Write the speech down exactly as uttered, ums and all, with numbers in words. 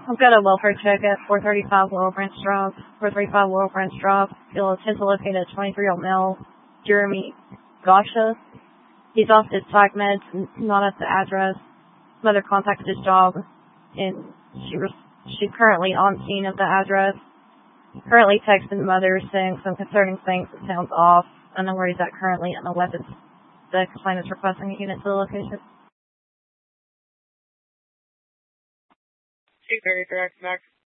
I've got a welfare check at four thirty-five Laurel Branch Drive. four thirty-five Laurel Branch Drive. You'll attempt to locate a twenty-three-year-old male, Jeremy Gosha. He's off his psych meds, not at the address. Mother contacted his job, and she was, she's currently on scene at the address. Currently texting the mother saying some concerning things that sounds off. I don't know where he's at currently and unless it's the complainant's requesting a unit to the location. two thirty, direct, Max.